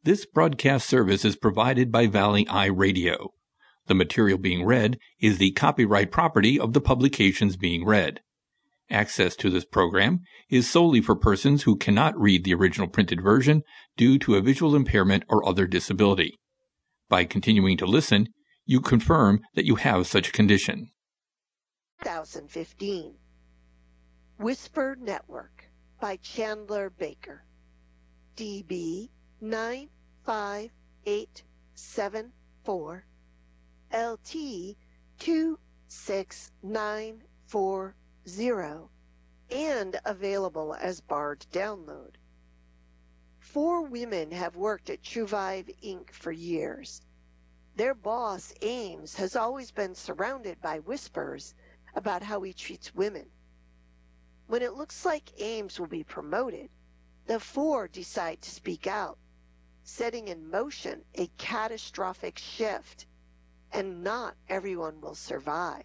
This broadcast service is provided by Valley Eye Radio. The material being read is the copyright property of the publications being read. Access to this program is solely for persons who cannot read the original printed version due to a visual impairment or other disability. By continuing to listen, you confirm that you have such a condition. 2015 Whisper Network by Chandler Baker, DB 95874, LT 26940, and available as barred download. 4 women have worked at TrueVive Inc. for years. Their boss, Ames, has always been surrounded by whispers about how he treats women. When it looks like Ames will be promoted, the 4 decide to speak out, setting in motion a catastrophic shift, and not everyone will survive.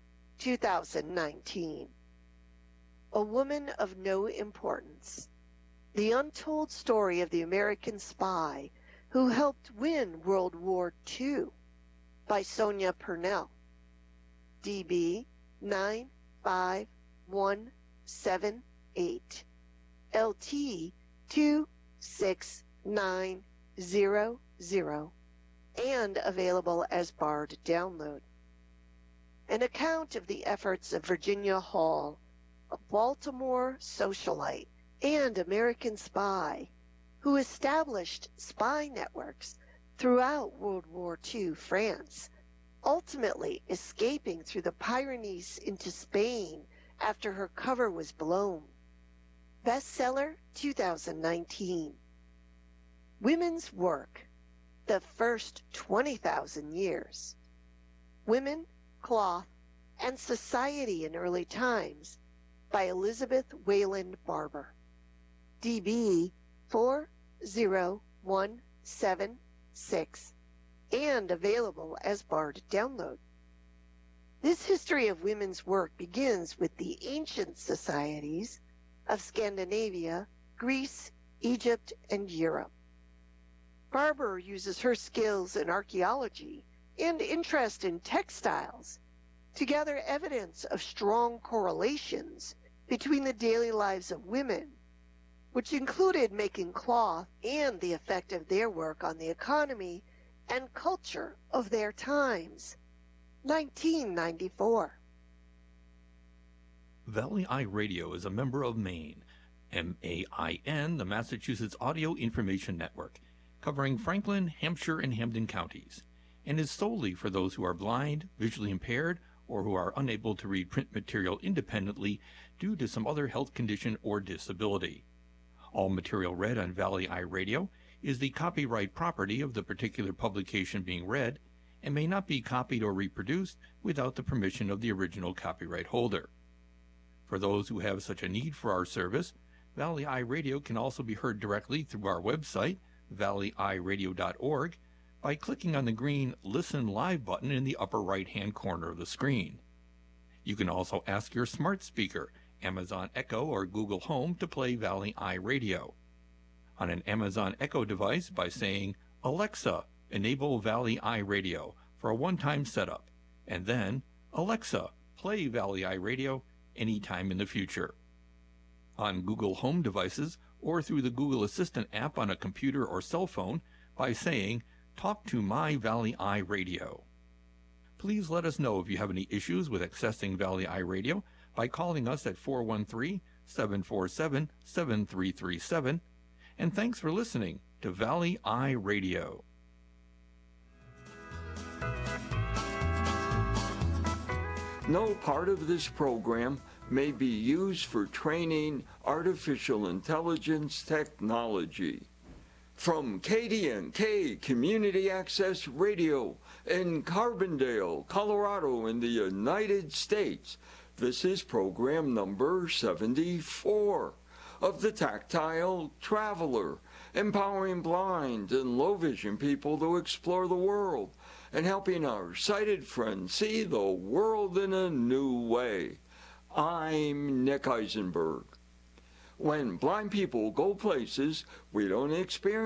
2019. A Woman of No Importance. The untold story of the American spy who helped win World War II, by Sonia Purnell. DB 95178, LT 26900, and available as barred download. An account of the efforts of Virginia Hall, a Baltimore socialite and American spy who established spy networks throughout World War II France, ultimately escaping through the Pyrenees into Spain after her cover was blown. Bestseller 2019. Women's Work, the First 20,000 Years. Women, Cloth, and Society in Early Times by Elizabeth Wayland Barber. DB 40176, and available as barred download. This history of women's work begins with the ancient societies of Scandinavia, Greece, Egypt, and Europe. Barber uses her skills in archaeology and interest in textiles to gather evidence of strong correlations between the daily lives of women, which included making cloth and the effect of their work on the economy and culture of their times. 1994. Valley Eye Radio is a member of MAIN, MAIN, the Massachusetts Audio Information Network, covering Franklin, Hampshire, and Hampden counties, and is solely for those who are blind, visually impaired, or who are unable to read print material independently due to some other health condition or disability. All material read on Valley Eye Radio is the copyright property of the particular publication being read and may not be copied or reproduced without the permission of the original copyright holder. For those who have such a need for our service, Valley Eye Radio can also be heard directly through our website, valleyeyeradio.org, by clicking on the green Listen Live button in the upper right-hand corner of the screen. You can also ask your smart speaker, Amazon Echo or Google Home, to play Valley Eye Radio. On an Amazon Echo device by saying, "Alexa, enable Valley Eye Radio" for a one-time setup, and then, "Alexa, play Valley Eye Radio" anytime in the future. On Google Home devices or through the Google Assistant app on a computer or cell phone by saying, "Talk to my Valley Eye Radio." Please let us know if you have any issues with accessing Valley Eye Radio by calling us at 413-747-7337. And thanks for listening to Valley Eye Radio. No part of this program may be used for training artificial intelligence technology. From KDNK Community Access Radio in Carbondale, Colorado in the United States, this is program number 74 of the Tactile Traveler, empowering blind and low vision people to explore the world and helping our sighted friends see the world in a new way. I'm Nick Eisenberg. When blind people go places we don't experience